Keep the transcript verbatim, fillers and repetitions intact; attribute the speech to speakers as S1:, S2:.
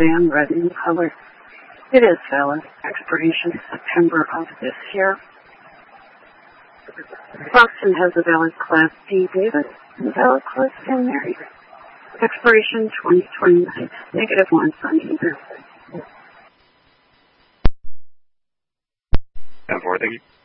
S1: van, red in color. It is valid. Expiration September of this year. Boston has a valid Class D, David, and a valid Class ten, Mary. Expiration twenty twenty-nine. Negative one on either.
S2: ten four, thank you.